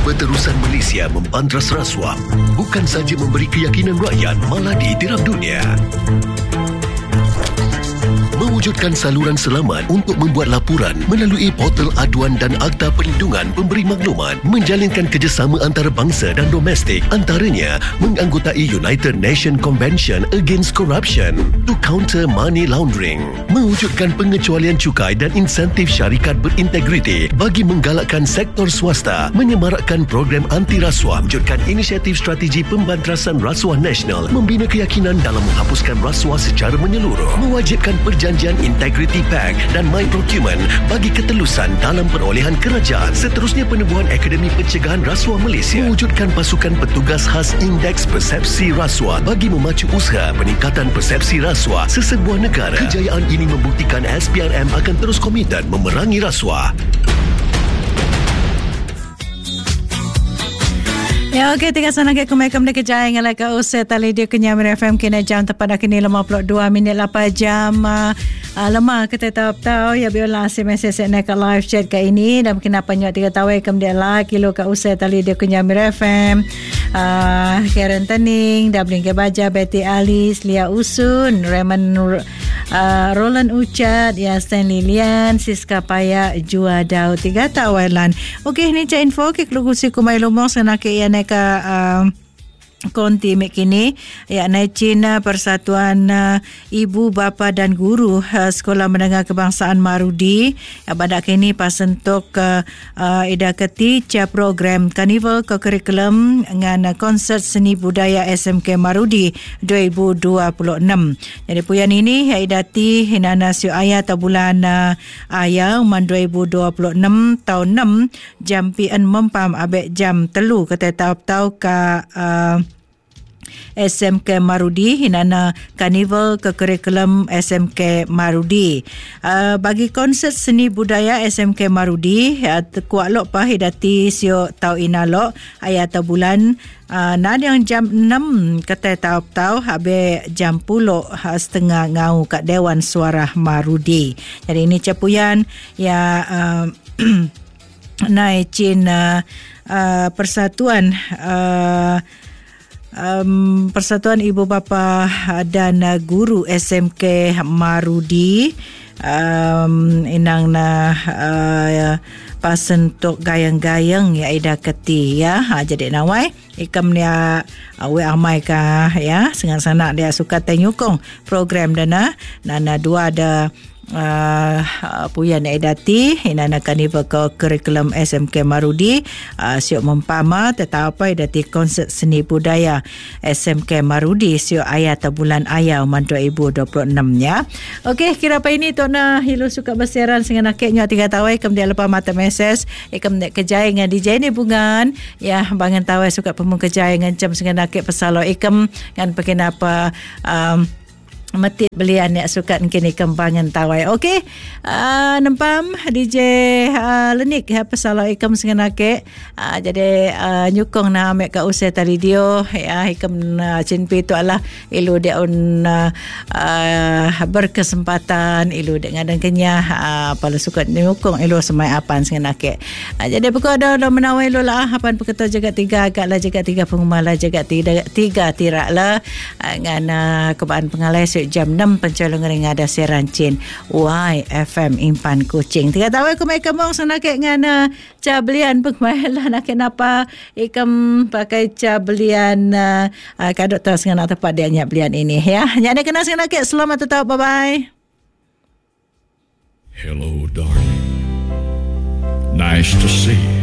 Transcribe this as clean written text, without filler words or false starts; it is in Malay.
Berterusan Malaysia membantras rasuah bukan saja memberi keyakinan rakyat, malah ditiram dunia. Mewujudkan saluran selamat untuk membuat laporan melalui portal aduan dan Akta Perlindungan Pemberi Maklumat, menjalinkan kerjasama antarabangsa dan domestik, antaranya menganggotai United Nations Convention Against Corruption to counter money laundering, mewujudkan pengecualian cukai dan insentif syarikat berintegriti bagi menggalakkan sektor swasta, menyemarakkan program anti rasuah, wujudkan inisiatif strategi pembantrasan rasuah nasional, membina keyakinan dalam menghapuskan rasuah secara menyeluruh, mewajibkan perjanjian Integrity Pact dan My Procurement bagi ketelusan dalam perolehan kerajaan. Seterusnya, penubuhan Akademi Pencegahan Rasuah Malaysia, mewujudkan pasukan petugas khas Indeks Persepsi Rasuah bagi memacu usaha peningkatan persepsi rasuah sesebuah negara. Kejayaan ini membuktikan SPRM akan terus komited memerangi rasuah. Ya, okey, tiga sana ke kumai kem kejayaan ngala ka usai tali dia Kenyamir FM kena jam tepat kini 52 minit 8 jam. Lama kita tahu ya biola SMS nak live chat ka ini dan kenapa nyok tiga tahu kem dia lah kilo ka usai tali dia Kenyamir FM. Karen Tening, Dablin ke Baja, Betty Alice, Lia Usun, Raymond Roland Ucat, ya Stanley Lian, Siska Paya, Jua Daud, tiga tawalan. Okey, ni cak info ke kelukusi kumai lumong sana ke ia ka konti mekini ya Cina Persatuan Ibu Bapa dan Guru Sekolah Menengah Kebangsaan Marudi ya pada kini pasentuk ida keti ca program Carnival ke kurikulum dengan konsert seni budaya SMK Marudi 2026. Jadi puyan ini ya idati hinana siu aya ta bulan aya man 2026 tahun 6 jam pian mempam abek jam 3 kata tau ka SMK Marudi hinana Carnival ke kurikulum SMK Marudi. Bagi konsert seni budaya SMK Marudi kuat lok pa hidati sio tau inalok ayat bulan nan yang jam 6 kata tau habe jam 10 setengah ngau kat Dewan Suara Marudi. Jadi ini capuyan ya naicin persatuan Persatuan Ibu Bapa dan Guru SMK Marudi inang na pasen tok gayang-gayang ya ida keti ya jadi nawai ikam dia we amai ka ya sengan sanak dia suka tenyukong program dana nana dua ada puyan edati inana Carnival ke kurikulum SMK Marudi siok mempama tetapi edati konsert seni budaya SMK Marudi siok ayat bulan ayau man 2026 ya. Okey, kira apa ini tok na hilu suka bersiaran dengan akeknya tiga tawai kem dia lepas mata meses ikam nek kejai dengan DJ ni bungan ya bangan tawai suka pemung kejai dengan jam dengan akek pesalo ikam kan pakai apa metit belian yang suka kini kembangan tawai. Okey, nempam DJ Lenik pasal ikam senganake jadi nyukong na mek ka usai tali dio ya ikam cinpi tu alah ilu dia un berkesempatan ilu dengan kenya pala suka nyukong ilu semai apan senganake. Jadi pokok ada menawai ilu lah apan peketo jaga tiga agak lah jaga tiga pengumala jaga tiga tirak lah dengan kebaan pengalai jam 6 pencolong ring ada serancin YFM Impan Kuching. Tiga tahu aku mai kemong sana ke ngana ca belian pengmailan nak kenapa ikam pakai ca belian kadok tas ngana tepat dia nyak belian ini ya. Nyak kena sana ke selamat tetap bye bye. Hello darling. Nice to see you.